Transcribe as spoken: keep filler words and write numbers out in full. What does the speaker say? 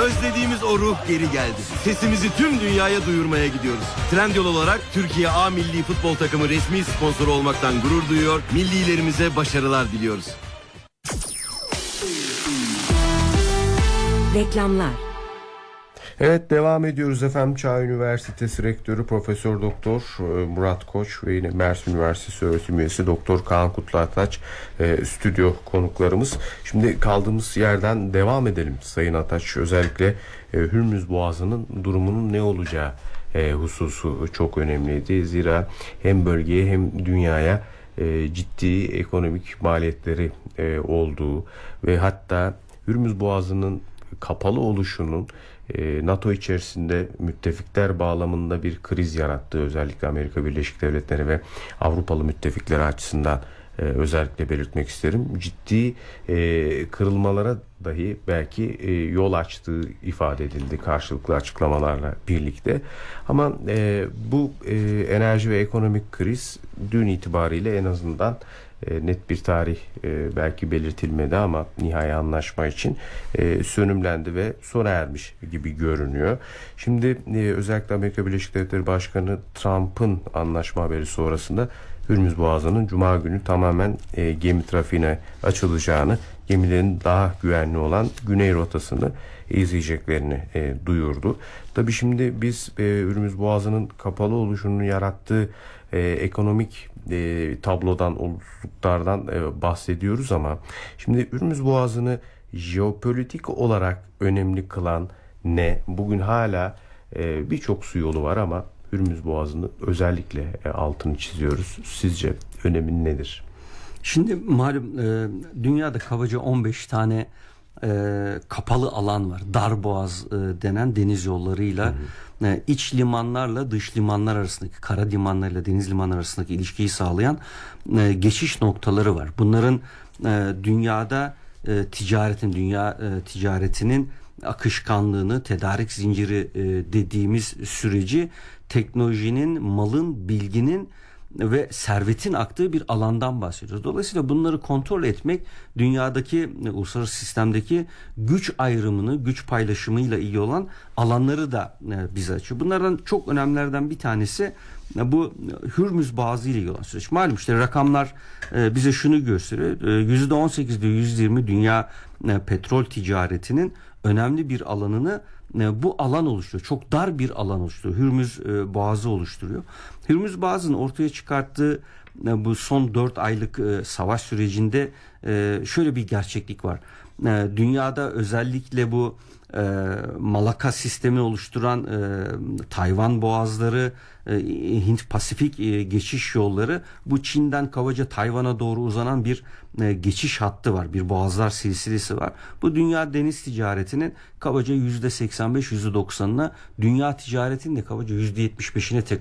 Özlediğimiz o ruh geri geldi. Sesimizi tüm dünyaya duyurmaya gidiyoruz. Trendyol olarak Türkiye A Milli Futbol Takımı resmi sponsoru olmaktan gurur duyuyor. Millilerimize başarılar diliyoruz. Reklamlar. Evet, devam ediyoruz efendim. Çağ Üniversitesi Rektörü Profesör Doktor Murat Koç ve yine Mersin Üniversitesi öğretim üyesi Doktor Kaan Kutluataç e, stüdyo konuklarımız. Şimdi kaldığımız yerden devam edelim Sayın Ataç. Özellikle e, Hürmüz Boğazı'nın durumunun ne olacağı e, hususu çok önemliydi. Zira hem bölgeye hem dünyaya e, ciddi ekonomik maliyetleri e, olduğu ve hatta Hürmüz Boğazı'nın kapalı oluşunun NATO içerisinde müttefikler bağlamında bir kriz yarattığı, özellikle Amerika Birleşik Devletleri ve Avrupalı müttefikleri açısından e, özellikle belirtmek isterim. Ciddi e, kırılmalara dahi belki e, yol açtığı ifade edildi karşılıklı açıklamalarla birlikte. Ama e, bu e, enerji ve ekonomik kriz dün itibariyle en azından E, net bir tarih e, belki belirtilmedi ama nihai anlaşma için e, sönümlendi ve sona ermiş gibi görünüyor. Şimdi e, özellikle Amerika Birleşik Devletleri Başkanı Trump'ın anlaşma haberi sonrasında Hürmüz Boğazı'nın Cuma günü tamamen e, gemi trafiğine açılacağını, gemilerin daha güvenli olan güney rotasını izleyeceklerini e, duyurdu. Tabii şimdi biz e, Hürmüz Boğazı'nın kapalı oluşunun yarattığı e, ekonomik e, tablodan, olumsuzluklardan e, bahsediyoruz ama şimdi Hürmüz Boğazı'nı jeopolitik olarak önemli kılan ne? Bugün hala e, birçok su yolu var ama Hürmüz Boğazı'nı özellikle e, altını çiziyoruz. Sizce önemi nedir? Şimdi malum e, dünyada kabaca on beş tane e, kapalı alan var. Darboğaz e, denen deniz yollarıyla e, iç limanlarla dış limanlar arasındaki, kara limanlarıyla deniz limanları arasındaki ilişkiyi sağlayan e, geçiş noktaları var. Bunların e, dünyada e, ticaretin, dünya e, ticaretinin akışkanlığını, tedarik zinciri e, dediğimiz süreci teknolojinin, malın, bilginin ve servetin aktığı bir alandan bahsediyoruz. Dolayısıyla bunları kontrol etmek dünyadaki uluslararası sistemdeki güç ayrımını, güç paylaşımıyla ilgili olan alanları da bize açıyor. Bunlardan çok önemlilerden bir tanesi bu Hürmüz Boğazı ile ilgili olan süreç. Malum işte rakamlar bize şunu gösteriyor. yüzde on sekiz ile yüzde yirmi dünya petrol ticaretinin önemli bir alanını bu alan oluşturuyor. Çok dar bir alan oluşturuyor. Hürmüz Boğazı oluşturuyor. Hürmüz Boğazı'nın ortaya çıkarttığı bu son dört aylık savaş sürecinde şöyle bir gerçeklik var. Dünyada özellikle bu Malaka sistemi oluşturan Tayvan boğazları, Hint Pasifik geçiş yolları, bu Çin'den kabaca Tayvan'a doğru uzanan bir geçiş hattı var. Bir boğazlar silsilesi var. Bu dünya deniz ticaretinin kabaca yüzde seksen beş yüzde doksanına, dünya ticaretinin de kabaca yüzde yetmiş beşine tek